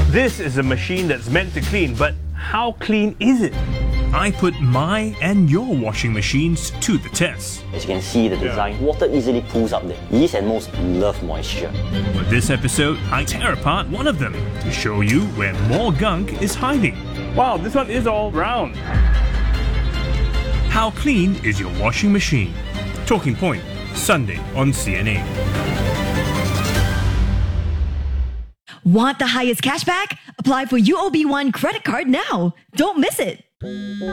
This is a machine that's meant to clean, but how clean is it? I put my and your washing machines to the test. As you can see the design, water easily pools up there. Yeast and mold love moisture. For this episode, I tear apart one of them to show you where more gunk is hiding. Wow, this one is all round. How clean is your washing machine? Talking Point, Sunday on CNA. Want the highest cashback? Apply for UOB One credit card now. Don't miss it.